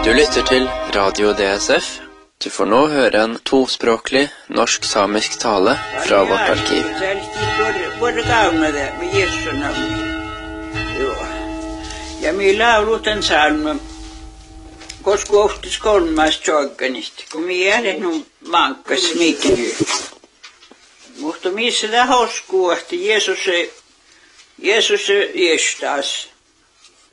Du lytter til Radio DSF. Du får nå høre en tospråklig norsk-samisk tale fra vårt arkiv. Ja minä laulutan salmen, koska ohtis kolmas tjoikkanista, kun minä jäädän mankkas mikin. Mutta missä tämä hoskuu, että Jeesus jestas.